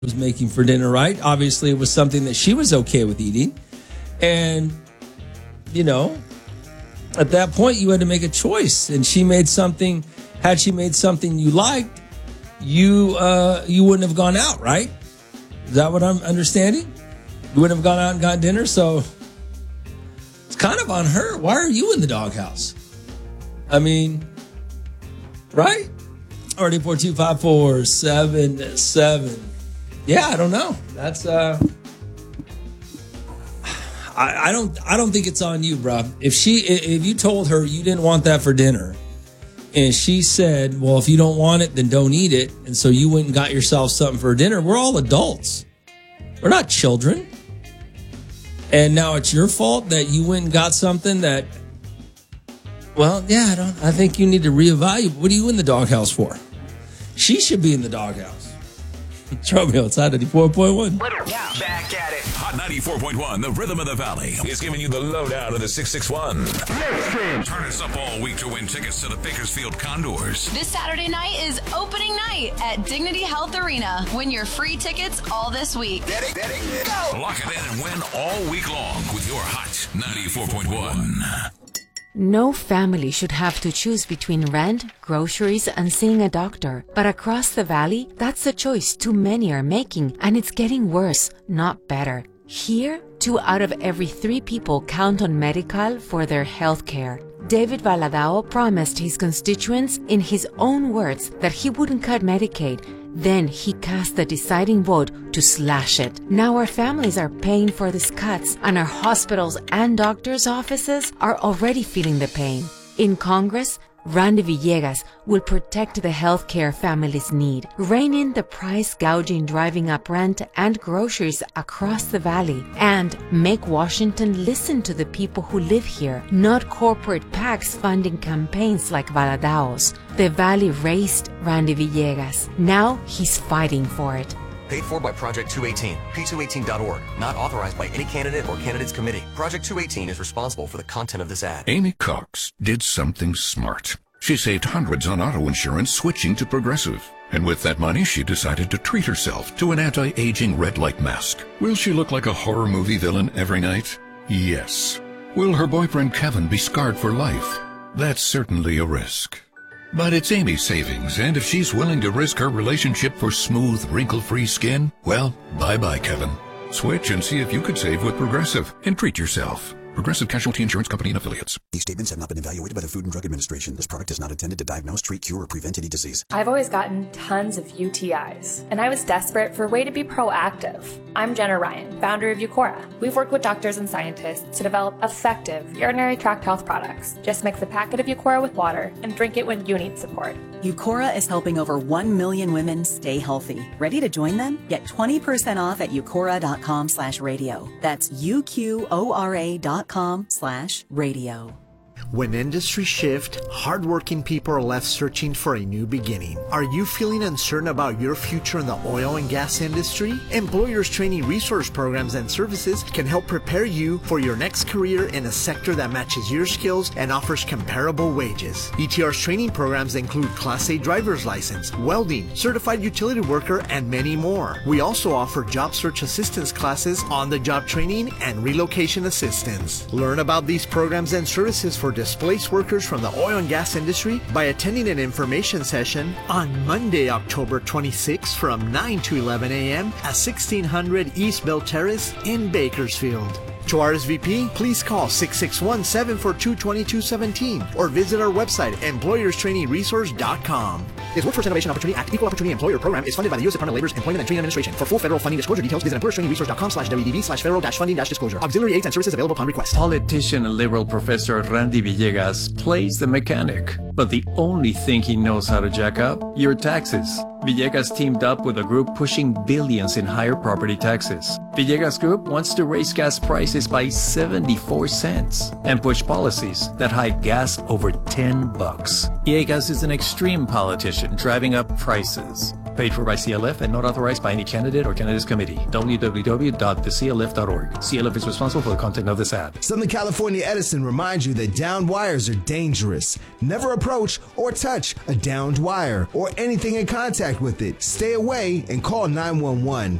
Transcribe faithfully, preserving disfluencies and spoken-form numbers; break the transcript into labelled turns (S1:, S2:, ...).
S1: was making for dinner, right? Obviously, it was something that she was okay with eating. And, you know, at that point, you had to make a choice. And she made something, had she made something you liked, you uh, you wouldn't have gone out, right? Is that what I'm understanding? You wouldn't have gone out and got dinner, so it's kind of on her. Why are you in the doghouse? I mean, right? R D four two five four seven seven. Yeah, I don't know. That's uh I, I don't I don't think it's on you, bro. If she if you told her you didn't want that for dinner and she said, well, if you don't want it, then don't eat it, and so you went and got yourself something for dinner, we're all adults. We're not children. And now it's your fault that you went and got something that, well, yeah, I don't I think you need to reevaluate. What are you in the doghouse for? She should be in the doghouse. Romeo, it's Hot ninety-four point one.
S2: Yeah. Back at it.
S3: Hot ninety-four point one, the rhythm of the valley, is giving you the lowdown of the six six one. Turn us up all week to win tickets to the Bakersfield Condors.
S4: This Saturday night is opening night at Dignity Health Arena. Win your free tickets all this week.
S2: Get it, get it, go!
S3: Lock it in and win all week long with your Hot ninety-four point one.
S5: No family should have to choose between rent, groceries, and seeing a doctor. But across the valley, that's a choice too many are making, and it's getting worse, not better. Here, two out of every three people count on Medi-Cal for their health care. David Valadao promised his constituents, in his own words, that he wouldn't cut Medicaid. Then he cast the deciding vote to slash it. Now our families are paying for these cuts, and our hospitals and doctors' offices are already feeling the pain. In Congress, Randy Villegas will protect the healthcare families need, rein in the price gouging driving up rent and groceries across the valley, and make Washington listen to the people who live here, not corporate PACs funding campaigns like Valadao's. The valley raised Randy Villegas. Now he's fighting for it.
S6: Paid for by Project two eighteen, P two eighteen dot org. Not authorized by any candidate or candidates committee. Project two eighteen is responsible for the content of this ad.
S7: Amy Cox did something smart. She saved hundreds on auto insurance switching to Progressive. And with that money, she decided to treat herself to an anti-aging red light mask. Will she look like a horror movie villain every night? Yes. Will her boyfriend Kevin be scarred for life? That's certainly a risk. But it's Amy's savings, and if she's willing to risk her relationship for smooth, wrinkle-free skin, well, bye-bye, Kevin. Switch and see if you could save with Progressive and treat yourself. Progressive Casualty Insurance Company and Affiliates.
S8: These statements have not been evaluated by the Food and Drug Administration. This product is not intended to diagnose, treat, cure, or prevent any disease.
S9: I've always gotten tons of U T Is, and I was desperate for a way to be proactive. I'm Jenna Ryan, founder of Eucora. We've worked with doctors and scientists to develop effective urinary tract health products. Just mix a packet of Eucora with water and drink it when you need support.
S10: Eucora is helping over one million women stay healthy. Ready to join them? Get twenty percent off at eucora.com slash radio. That's U-Q-O-R-A dot com slash radio.
S11: When industries shift, hardworking people are left searching for a new beginning. Are you feeling uncertain about your future in the oil and gas industry? Employers Training Resource Programs and Services can help prepare you for your next career in a sector that matches your skills and offers comparable wages. E T R's training programs include Class A driver's license, welding, certified utility worker, and many more. We also offer job search assistance classes, on-the-job training, and relocation assistance. Learn about these programs and services for displaced workers from the oil and gas industry by attending an information session on Monday, October twenty-sixth from nine to eleven a.m. at sixteen hundred East Bell Terrace in Bakersfield. To R S V P, please call six six one, seven four two, two two one seven or visit our website, employers training resource dot com. This Workforce Innovation Opportunity Act Equal Opportunity Employer Program is funded by the U S Department of Labor's Employment and Training Administration. For full federal funding disclosure details, visit employers training resource dot com slash W D B slash federal dash funding dash disclosure. Auxiliary aids and services available upon request.
S12: Politician and liberal professor Randy Villegas plays the mechanic, but the only thing he knows how to jack up, your taxes. Villegas teamed up with a group pushing billions in higher property taxes. Villegas Group wants to raise gas prices by seventy-four cents and push policies that hike gas over ten bucks. Villegas is an extreme politician driving up prices. Paid for by C L F and not authorized by any candidate or candidates committee. w w w dot the c l f dot org. C L F is responsible for the content of this ad.
S13: Southern California Edison reminds you that downed wires are dangerous. Never approach or touch a downed wire or anything in contact contact with it. Stay away and call nine one one.